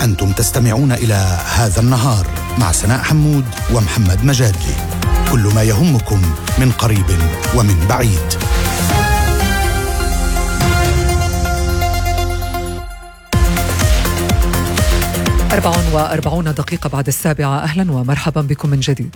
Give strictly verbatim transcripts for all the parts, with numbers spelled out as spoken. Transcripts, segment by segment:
أنتم تستمعون إلى هذا النهار مع سناء حمود ومحمد مجادلي، كل ما يهمكم من قريب ومن بعيد. أربع وأربعون دقيقة بعد السابعة، أهلا ومرحبا بكم من جديد.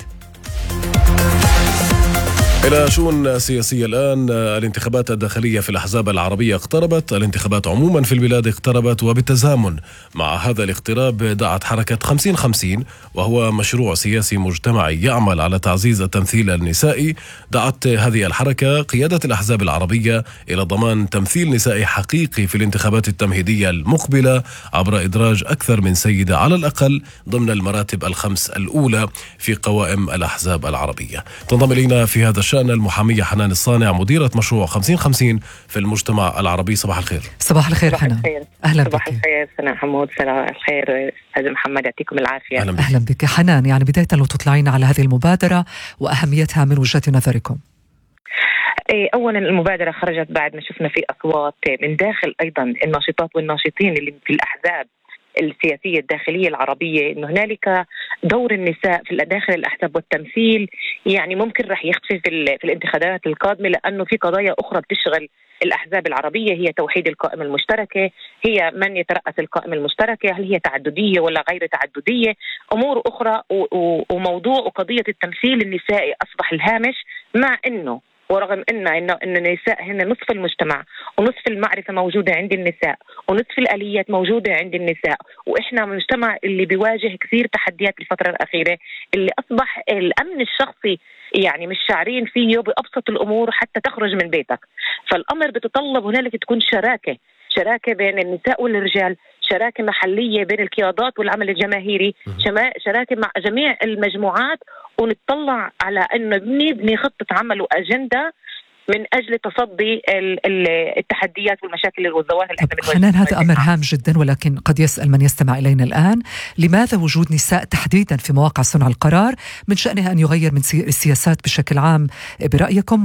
إلى شؤون سياسية الآن. الانتخابات الداخلية في الأحزاب العربية اقتربت، الانتخابات عموما في البلاد اقتربت، وبالتزامن مع هذا الاقتراب دعت حركة خمسين خمسين، وهو مشروع سياسي مجتمعي يعمل على تعزيز التمثيل النسائي. دعت هذه الحركة قيادة الأحزاب العربية إلى ضمان تمثيل نسائي حقيقي في الانتخابات التمهيدية المقبلة عبر إدراج أكثر من سيدة على الأقل ضمن المراتب الخمس الأولى في قوائم الأحزاب العربية. تنضم إلينا في هذا الشأن المحامية حنان الصانع، مديرة مشروع خمسين خمسين في المجتمع العربي. صباح الخير. صباح الخير حنان. أهلا بك. صباح الخير سناء حمود. صباح الخير أستاذ محمد، يعطيكم العافية. أهلا بك. أهلا بك حنان. يعني بداية لو تطلعين على هذه المبادرة وأهميتها من وجهة نظركم. أولا المبادرة خرجت بعد ما شفنا في أصوات من داخل أيضا الناشطات والناشطين اللي في الأحزاب السياسية الداخلية العربية، إنه هنالك دور النساء في داخل الأحزاب والتمثيل يعني ممكن رح يختفي في, في الانتخابات القادمة، لأنه في قضايا أخرى بتشغل الأحزاب العربية، هي توحيد القائمة المشتركة، هي من يترأس القائمة المشتركة، هل هي تعددية ولا غير تعددية، أمور أخرى. وموضوع وقضية التمثيل النسائي أصبح الهامش، مع إنه ورغم إن إن إن النساء هن نصف المجتمع، ونصف المعرفة موجودة عند النساء، ونصف الآليات موجودة عند النساء، وإحنا مجتمع اللي بيواجه كثير تحديات الفترة الأخيرة، اللي أصبح الأمن الشخصي يعني مش شاعرين فيه بأبسط الأمور حتى تخرج من بيتك. فالأمر بتطلب هنالك تكون شراكة شراكة بين النساء والرجال، شراكة محلية بين القيادات والعمل الجماهيري، شراكة مع جميع المجموعات، ونطلع على أنه نبني خطة عمل وأجندة من أجل تصدي التحديات والمشاكل والظواهر اللي احنا حنان، هذا أمر هام جدا، ولكن قد يسأل من يستمع إلينا الآن، لماذا وجود نساء تحديدا في مواقع صنع القرار من شأنها أن يغير من السياسات بشكل عام برأيكم؟